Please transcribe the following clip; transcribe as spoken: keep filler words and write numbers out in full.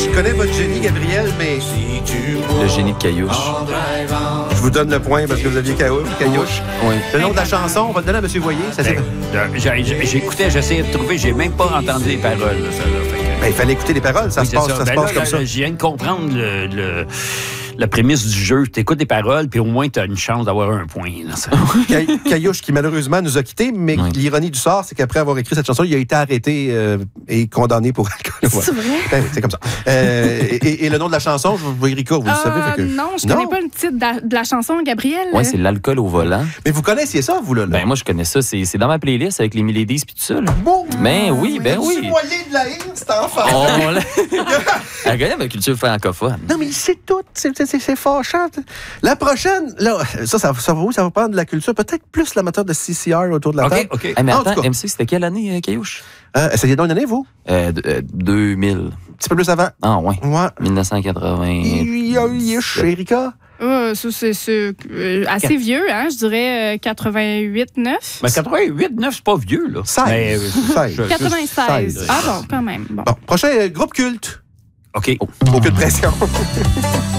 je connais votre génie, Gabriel, mais... Le génie de Caillouche. Je vous donne le point parce que vous aviez Caillouche. Caillouche. Oui. Le nom de la chanson, on va le donner à M. Voyer. Ça, c'est... Ben, j'ai- j'ai- J'écoutais, j'essayais de trouver, j'ai même pas entendu les paroles. Là, ça, là, fait que- Ben, il fallait écouter les paroles, ça Oui, se c'est passe, ça. ça se Ben passe là, comme là, ça. Je viens de comprendre le, le- la prémisse du jeu. Tu écoutes les paroles, puis au moins, tu as une chance d'avoir un point. Là, ça. Cai- Caillouche, qui malheureusement nous a quittés, mais Oui. l'ironie du sort, c'est qu'après avoir écrit cette chanson, il a été arrêté euh, et condamné pour alcool. C'est vrai? Ben oui, c'est comme ça. Euh, et, et le nom de la chanson, je vois Erika, vous le savez. Euh, Fait que... Non, je connais pas le titre de la, de la chanson, Gabriel. Oui, c'est l'alcool au volant. Mais vous connaissiez ça, vous, là? là? Ben, moi, je connais ça. C'est c'est dans ma playlist avec les Miladies puis tout ça. Là. Bon, Ben oui, ben tu oui. moyen de la haine, cet enfant. On l'a- Elle connaît ma culture francophone. Non, mais c'est tout. C'est, c'est, c'est fâchant. La prochaine, là, ça, ça, ça, va, ça va prendre de la culture. Peut-être plus l'amateur de C C R autour de la OK, table. OK. Hey, mais En attends, tout cas. M C, c'était quelle année, euh, Caillouche? Euh, essayez donc une année, vous? Euh, d- euh, deux mille. Un petit peu plus avant. Ah, ouais. Ouais. dix-neuf cent quatre-vingts. Chez Erika. Euh, ça, c'est c'est, euh, assez vieux, hein? Je dirais euh, quatre-vingt-huit neuf. Mais quatre-vingt-huit neuf, c'est pas vieux, là. seize. Mais, euh, seize. je- quatre-vingt-seize. seize. Ah bon, quand même. Bon. Bon, prochain euh, groupe culte. OK. Aucune pression.